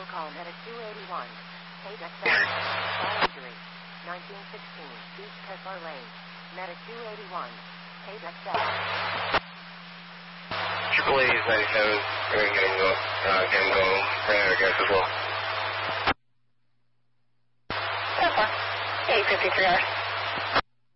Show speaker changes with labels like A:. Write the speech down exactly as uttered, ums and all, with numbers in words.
A: medical call medic two eighty-one. Paid X L. Fire injury. nineteen sixteen. East Kessler Lane. Medic two eighty-one. Paid X L.
B: Triple A is ninety-seven. We're going to get him go. Uh, get him go. Right, I guess as well.
C: That's fine. eight fifty-three hours.